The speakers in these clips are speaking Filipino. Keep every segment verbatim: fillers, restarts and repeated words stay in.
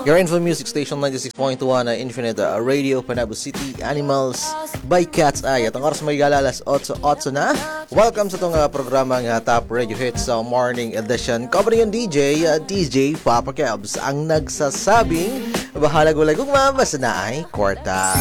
Your info music station ninety-six point one na Infinite uh, Radio, Panabo City, Animals by Cat's Eye. At ang oras may gala, alas eight eight na. Welcome sa itong uh, programang uh, Top Radio Hits sa uh, Morning Edition. Covering yung D J, uh, D J Papa Kebs, ang nagsasabing bahala gulay kung mabasa na ay kwarta.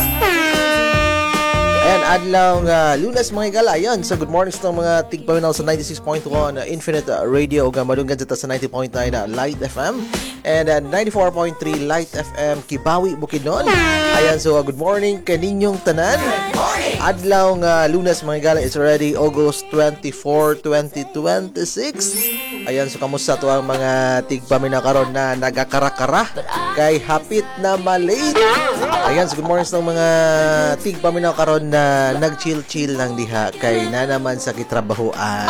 Ayan, adlaw uh, Lunes mga igala. Ayan, so good morning sa mga tigpaminaw sa ninety-six point one uh, Infinite uh, Radio. Uga madunggan sa ninety point nine uh, Light F M and uh, ninety-four point three Light F M Kibawi, Bukidnon. Ayan, so uh, good morning kaninyong tanan. Adlaw uh, Lunes mga igala. It's already August twenty-fourth, twenty twenty-six. Ayan, so kamusta to ang mga tigpaminaw karon na nagakarakara kay hapit na malate. Ayan, so good morning sa mga tigpaminaw karon na nag-chill-chill lang diha kay na naman sa kitrabahoan.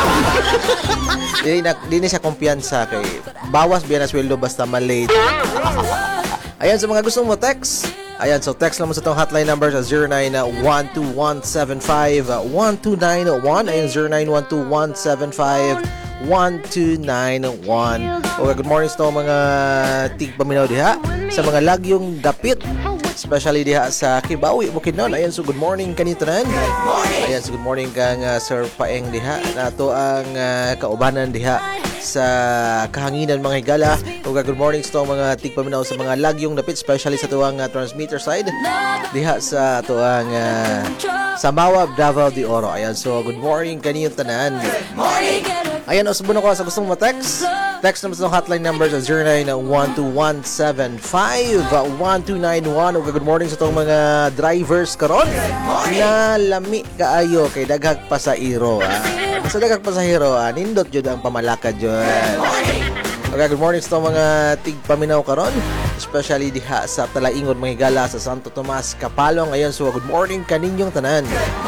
Di na, di na siya kumpiyansa kay bawas biya na sweldo basta malate. Ayan, so mga gusto mo text. Ayan, so text lang mo sa itong hotline number sa zero nine one two one seven five one two nine one. Ayan, zero nine one two one seven five one two nine one. Okay, good morning sa mga tigpaminaw diha sa mga lagyong dapit, especially diha sa Kibawi, Bukidnon. Ayan, so good morning kanito nan. Ayan, so good morning kang uh, Sir Paeng diha na to ang uh, kaubanan diha sa kahanginan mga higala. Okay, good morning sa mga tigpaminaw sa mga lagyong dapit, especially sa tuwang uh, transmitter side diha sa tuwang uh, Samawa, Davao de Oro. Ayan, so good morning kanito tanan. Ayan, o sabuno ko sa gustong ma-text. Text naman sa hotline number sa zero nine one two one seven five one two nine one. Okay, good morning sa itong mga drivers karon na lami kaayo kay daghag pasahero. Ah. Sa daghag pasahero, ah, nindot jud ang pamalakad jud. Okay, good morning sa itong mga tigpaminaw karon, especially diha sa Talaingon mga higala sa Santo Tomas, Kapalong. Ayan, so good morning kaninyong tanan.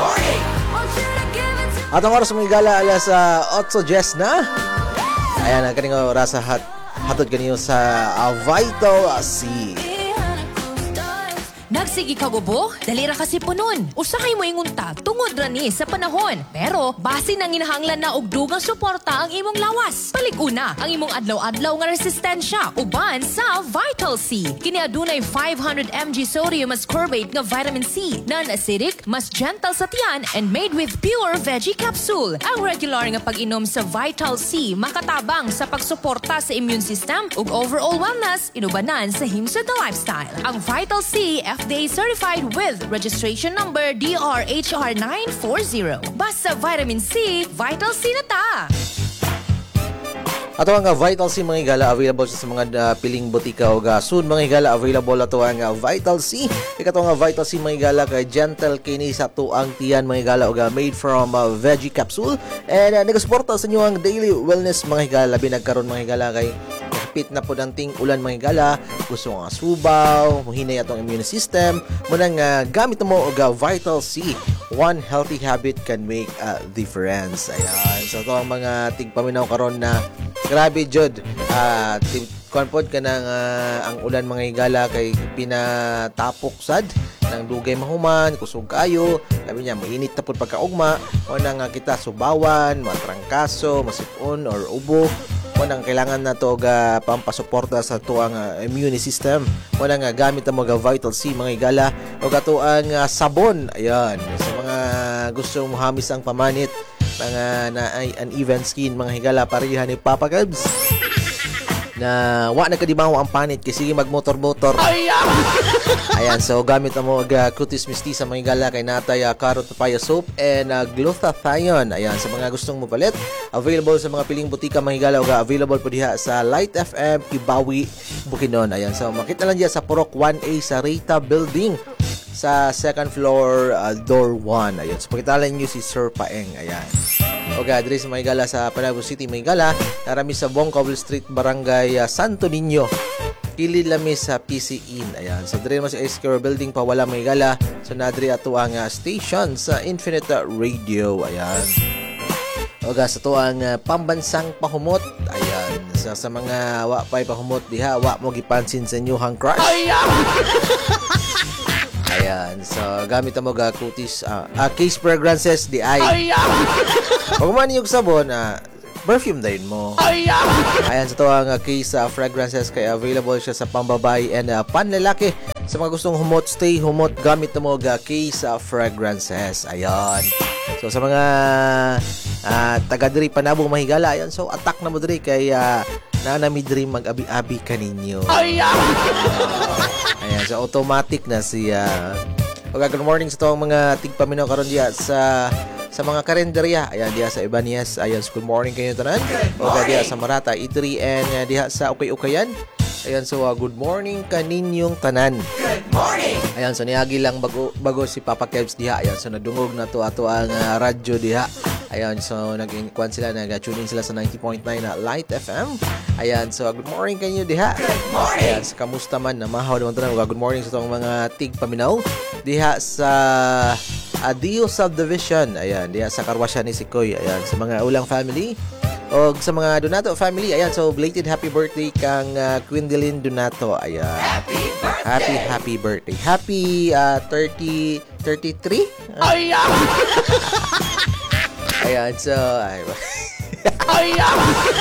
At ang oras mga higala alas uh, eight Jess na. Ayan, ang kaning oras sa hat, hatod kanino sa uh, Vital C. Nagsigi ka gubo? Dalira kasi punon. Usahay mo ingunta, tungod ra ni sa panahon. Pero, base nang inahanglan na og dugang suporta ang imong lawas. Palig-una, ang imong adlaw-adlaw nga resistensya, uban sa Vital C. Kini adunay five hundred milligrams sodium ascorbate nga vitamin C, non-acidic, mas gentle sa tiyan, and made with pure veggie capsule. Ang regular nga pag-inom sa Vital C makatabang sa pagsuporta sa immune system ug overall wellness, inubanan sa himsa the lifestyle. Ang Vital C, F D A certified with registration number D R H R nine forty. Basta vitamin C, Vital C na ta! Ato ang uh, Vital C mga higala available sa mga uh, piling botika o uh, soon mga higala available ato ang uh, Vital C. Ikato nga Vital C mga higala kay gentle kini sa tuang tiyan mga higala o uh, made from uh, veggie capsule and uh, nagasuporta sa inyo ang daily wellness mga higala. Labi nagkaroon mga higala kay pit na po ng ting ulan mga higala, gusto nga subaw, muhinay atong immune system, munang uh, gamit mo og uh, Vital C. One healthy habit can make a difference. Ayan, so ito ang mga tigpaminaw karon na grabe jud. Uh, Konpod ka ng uh, ang ulan mga higala kay pinatapok sad ng dugay mahuman, kusog kayo. Sabi niya, mainit na po pagkaugma. O nang uh, kita subawan, matrangkaso, masipon, or ubo. O nang kailangan na to ga pampasuporta sa tuang uh, immune system. O nang uh, gamit na mga Vital C mga higala. O gato ang uh, sabon. Ayan, sa mga gusto muhamis ang pamanit, mga na ay uneven skin mga higala, parihan ni Papa Kebs na wa na kadibaho ang panit kasi sige magmotor-motor. Ayan, so gamit mo og uh, cutis mistisa mga higala kay natay uh, carrot papaya soap and uh, glutathione. Ayan, sa mga gustong mapalit, available sa mga piling butika mga higala o uh, available po diha sa Light F M Kibawi, Bukidnon. Ayan, so makita lang diya sa Purok one A sa Rita Building sa second floor, uh, door one. Ayun. So, pagkitalan nyo si Sir Paeng. Ayan. Okay, address sa Maygala sa Panabo City, Maygala. Narami sa Bongcovil Street, Barangay uh, Santo Niño. Kilid lami sa P C Inn. Ayan. So, dire naman sa Escure Building, Pawala, Maygala. So, nadri ato ang uh, station sa Infinite Radio. Ayan. Okay, sa to ang uh, pambansang pahumot. Ayan. Sa, sa mga wa pa'y pahumot diha, wa mo gipansin sa inyong crush. Ayan, so gamit mo ga kutis uh, uh, case fragrances di ay. Pag man yung sabon, uh, perfume din mo. Ayan, sa to ang uh, case uh, fragrances kay available siya sa pambabae and uh, panlalaki. Sa mga gustong humot stay, humot gamit na mo uh, case uh, fragrances. Ayan. So sa mga uh, taga diri panabong mahigala, ayan, so attack na mo diri kay uh, nanami diri mag-abi-abi kaninyo. Ayan, so automatic na siya. Okay, good morning sa tong mga tigpaminaw karon diya sa sa mga karinderya. Ayan, diya sa Ibanez. Ayan, so good morning kayo tanan. Okay, diya sa Marata, Itri, and uh, diya sa Ukay-Ukayan. Ayan, so uh, good morning kaninyong tanan. Good morning! Ayan, so niagi lang bago, bago si Papa Kebs diha. Ayan, so nadungog na to ato ang uh, radyo diha. Ayan, so nag-inquan sila, nag-tune in sila sa ninety point nine na Light F M. Ayan, so good morning kanyo diha. Good morning! Ayan, so kamusta man, namahaw naman tanan. Good morning sa itong mga tigpaminaw diha sa Adio Subdivision. Ayan, diha sa Karwasya ni Sikoy. Ayan, sa mga ulang family o sa mga Donato family. Ayan, so belated happy birthday kang uh, Quindelin Donato. Ayan. Happy birthday! Happy, happy birthday. Happy uh, thirty, thirty-three? Ayan! Ayan, so... Ayan!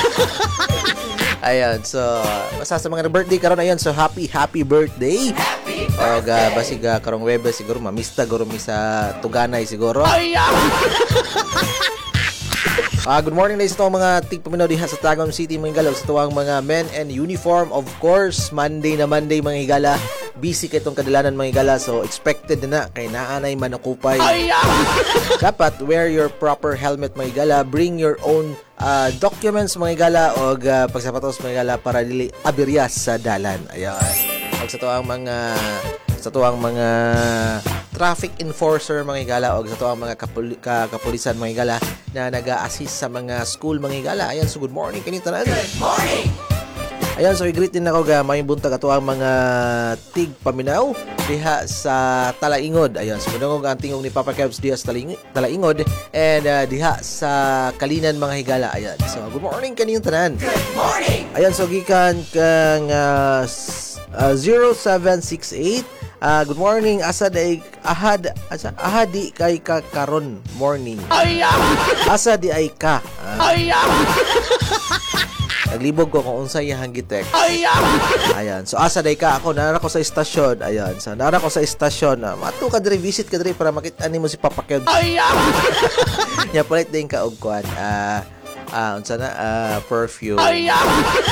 Ayan, so... Basta sa mga birthday karon, ayan, so happy, happy birthday! Happy birthday! O, ga, basig karong Webes, siguro, mamista, guro mi sa Tuganay, siguro. Ayan! Ah, good morning guys, ito ang mga tigpaminaw diha sa Tagum City, mga higala. Ito ang mga men and uniform, of course. Monday na Monday, mga higala. Busy kay itong kadilanan, mga higala. So, expected na na kay naanay manakupay. Dapat wear your proper helmet, mga higala. Bring your own uh, documents, mga higala. O uh, pagsapatos, mga higala, para dili abiryas sa dalan. Ayan. Pag sa ito ang mga... sa to ang mga traffic enforcer, mga higala, o sa to ang mga kapul- ka- kapulisan, mga higala, na nag-a-assist sa mga school, mga higala. Ayan, so good morning kanito na. Good morning! Ayan, so i-greet din ako ga may buntag ato ang mga tig paminaw diha sa Talaingod. Ayan, so mudangog ang tingog ni Papa Kebs diha sa Taling- Talaingod and uh, diha sa Kalinan, mga higala. Ayan, so good morning kaniyong tanan. Good morning! Ayan, so gikan kang uh, uh, zero seven six eight. Uh, good morning, asa day ahad asa ahad di kay ka karon morning. Ayan. Asa di ay ka. Uh, Ayan. Naglibog ko kung unsay yang gitek. Ayan. Ayan. So asa day ka, ako nara ko sa istasyon. Ayan. So nara ko sa istasyon. Uh, mato ka diri, visit ka diri para makita nimo si Papa Kebs. Ayan. Nya palit din ka og kuan. Ah, uh, uh, unsa na uh, perfume. Ayan.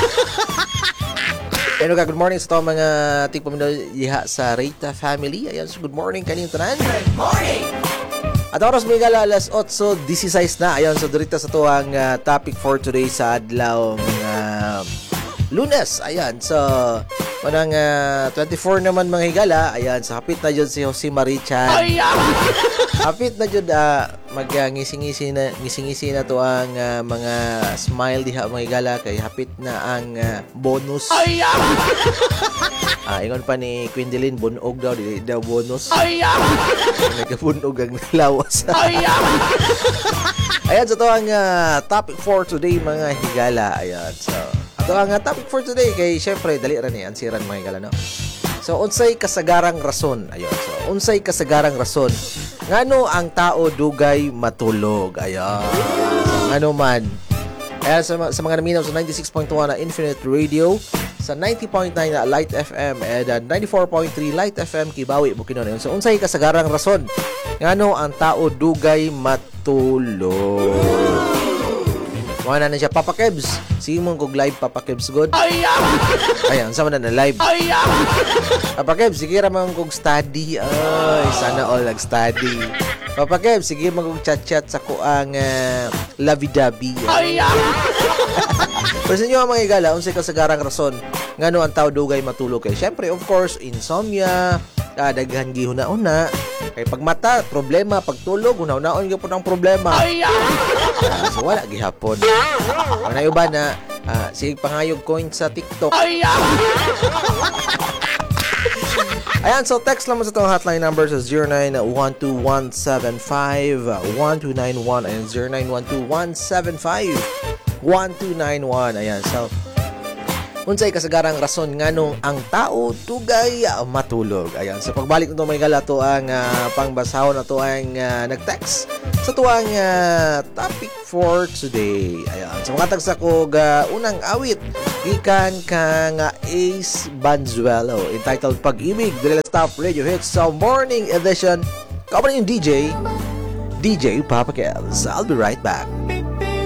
Pero ka, good morning sa ito mga tigpaminaw diha sa Rita family. Ayan, so good morning kaniyong tanan. Good morning! At oras may gala, alas eight sixteen na. Ayan, so dito sa ito ang uh, topic for today sa adlaw uh, Lunes. Ayan, so manang uh, twenty-four naman, mga higala. Ayan, so hapit na dyan si Jose Marichan. Ayan! Hapit na dyan, uh, mag-ngisi-ngisi na, ngisi-ngisi na to ang uh, mga smile diha, mga higala, kay hapit na ang uh, bonus. Ayan! Ah, ingon pa ni Quindelin, bunog daw, di daw bonus. Ayan! Nagkabunog ang lawas. Ayan! Ayan, so ito ang uh, topic for today, mga higala. Ayan, so ito ang uh, topic for today, kay syempre, dali rin eh, ansiran, mga higala, no? So, unsay kasagarang rason. Ayun, so, unsay kasagarang rason ngano ang tao dugay matulog. Ayan. So, ngano man. Ayan, sa, sa mga naminaw sa ninety-six point one na Infinite Radio, sa ninety point nine na Light F M, and uh, ninety-four point three Light F M Kibawi, Bukidnon. So, unsay kasagarang rason ngano ang tao dugay matulog. Mga na na siya, Papa Kebs. Sige mong kog live, Papa Kebs, good? Ayan! Ayan, sama na na live. Ayan! Papa Kebs, sige ramang kog study. Ay, sana all nag-study. Papa Kebs, sige mong kog chat-chat sa kuang uh, lavi-dabi. Ayan! Pero sa inyo, mga higala, unsay kasagarang rason ngano ang tao dugay matulog kay. Siyempre, of course, insomnia, ah, daghan gihuna-una. Kay pag mata, problema. Pag tulog, una-unaon ka po ng problema. Ayan! Uh, so wala gihapon. Ano yung ba na uh, sige pangayog coin sa TikTok. Ayan! Ayan, so text lang mo sa itong hotline number sa zero nine one two one seven five one two nine one and zero nine one two one seven five one two nine one. Ayan, so unsay kasagarang rason nganong ang tao tugay ah, matulog. Ayan, sa pagbalik nito may gala to ang uh, pangbasahon na to ang uh, nag-text sa tuwang uh, topic for today. Ayan, sa mga tagsa ko uh, unang awit gikan kang uh, Ace Banzuelo entitled Pag-ibig. Dili Stop Radio Hits sa morning edition. Kapan yung D J D J Papa Kels. I'll be right back.